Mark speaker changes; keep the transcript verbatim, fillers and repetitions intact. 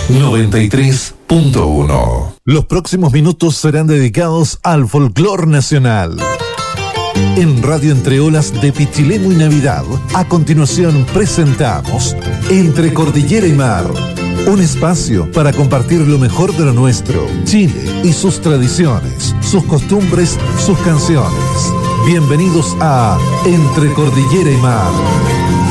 Speaker 1: noventa y tres punto uno.
Speaker 2: Los próximos minutos serán dedicados al folclor nacional. En Radio Entre Olas de Pichilemu y Navidad, a continuación presentamos Entre Cordillera y Mar, un espacio para compartir lo mejor de lo nuestro, Chile y sus tradiciones, sus costumbres, sus canciones. Bienvenidos a Entre Cordillera y Mar.